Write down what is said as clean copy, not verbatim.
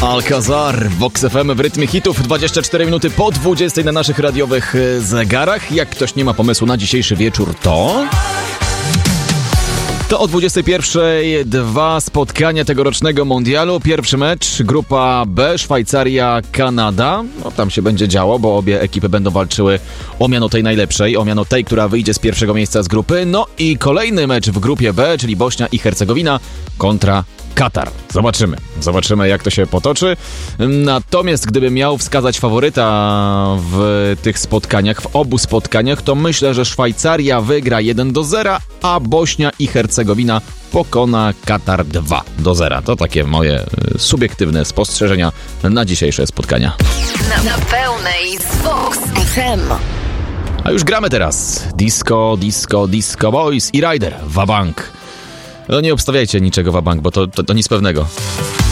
Alcazar, Vox FM w rytmie hitów, 24 minuty po 20 na naszych radiowych zegarach. Jak ktoś nie ma pomysłu na dzisiejszy wieczór, to o 21 dwa spotkania tegorocznego mundialu. Pierwszy mecz, grupa B, Szwajcaria, Kanada. No tam się będzie działo, bo obie ekipy będą walczyły o miano tej najlepszej, o miano tej, która wyjdzie z pierwszego miejsca z grupy. No i kolejny mecz w grupie B, czyli Bośnia i Hercegowina kontra Katar. Zobaczymy jak to się potoczy. Natomiast gdybym miał wskazać faworyta w tych spotkaniach, w obu spotkaniach, to myślę, że Szwajcaria wygra 1-0, a Bośnia i Hercegowina pokona Katar 2-0. To takie moje subiektywne spostrzeżenia na dzisiejsze spotkania. Na pełnej z Vox FM. A już gramy teraz. Disco Boys i Rider. Wabank. No nie obstawiajcie niczego wabank, bo to nic pewnego.